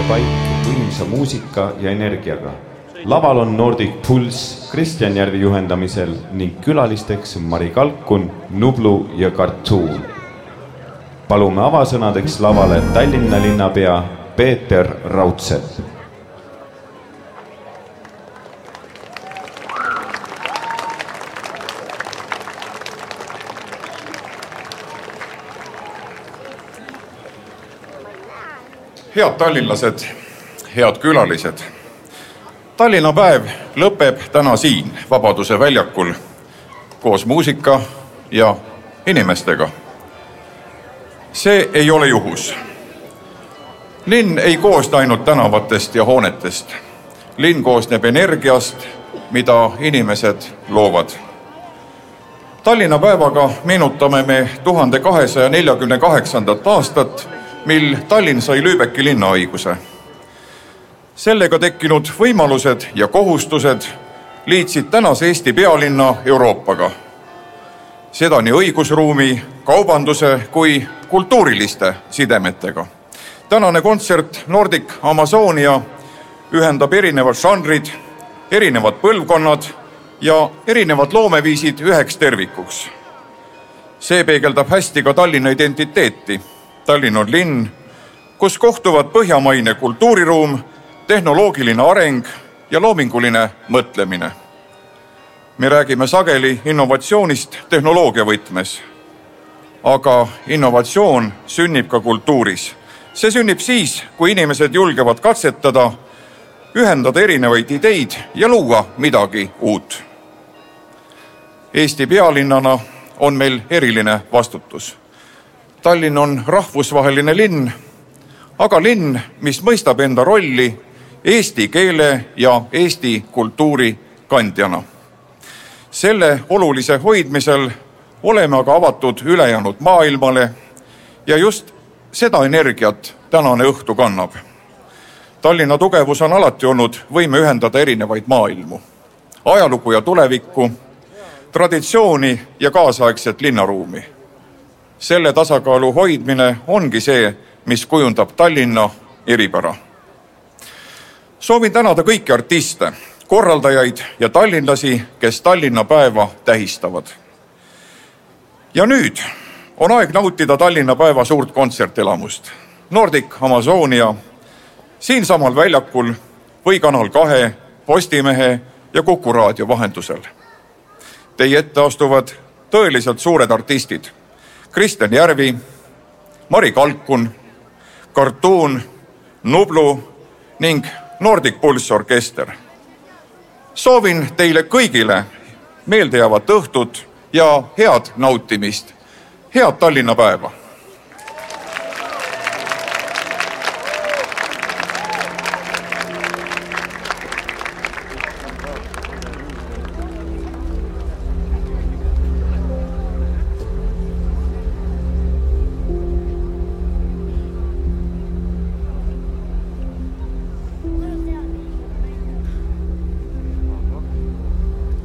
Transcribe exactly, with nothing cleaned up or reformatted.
paik võimsa muusika ja energiaga. Laval on Nordic Pulse Kristjan Järvi juhendamisel ning külalisteks Mari Kalkun, Nublu ja Kartuun. Palume avasõnadeks lavale Tallinna linnapea Peeter Raudsepp. Head tallinlased, head külalised. Tallinna päev lõpeb täna siin Vabaduse väljakul koos muusika ja inimestega. See ei ole juhus. Linn ei koosne ainult tänavatest ja hoonetest. Linn koosneb energiast, mida inimesed loovad. Tallinna päevaga meenutame me tuhande kahesaja neljakümne kaheksandat aastat, mil Tallinn sai Lübecki linnaõiguse. Sellega tekkinud võimalused ja kohustused liitsid tänase Eesti pealinna Euroopaga. Seda nii õigusruumi, kaubanduse kui kultuuriliste sidemetega. Tänane kontsert Nordic Amazonia ühendab erinevad žanrid, erinevad põlvkonnad ja erinevad loomeviisid üheks tervikuks. See peegeldab hästi ka Tallinna identiteeti. Tallinn on linn, kus kohtuvad põhjamaine kultuuriruum, tehnoloogiline areng ja loominguline mõtlemine. Me räägime sageli innovatsioonist tehnoloogia võtmes. Aga innovatsioon sünnib ka kultuuris. See sünnib siis, kui inimesed julgevad katsetada, ühendada erinevaid ideid ja luua midagi uut. Eesti pealinnana on meil eriline vastutus. Tallinn on rahvusvaheline linn, aga linn, mis mõistab enda rolli eesti keele ja eesti kultuuri kandjana. Selle olulise hoidmisel oleme aga avatud ülejäänud maailmale ja just seda energiat tänane õhtu kannab. Tallinna tugevus on alati olnud võime ühendada erinevaid maailmu, ajalugu ja tulevikku, traditsiooni ja kaasaegset linnaruumi. Selle tasakaalu hoidmine ongi see, mis kujundab Tallinna eripära. Soovin tänada kõiki artiste, korraldajaid ja tallinlasi, kes Tallinna päeva tähistavad. Ja nüüd on aeg nautida Tallinna päeva suurt kontsertelamust. Nordic Amazonia siin samal väljakul või Kanal kahe, Postimehe ja Kuku raadio vahendusel. Teie ette astuvad tõeliselt suured artistid. Kristjan Järvi, Mari Kalkun, Kartuun, Nublu ning Nordic Pulse orkester. Soovin teile kõigile meeldejäävat õhtut ja head nautimist. Head Tallinna päeva!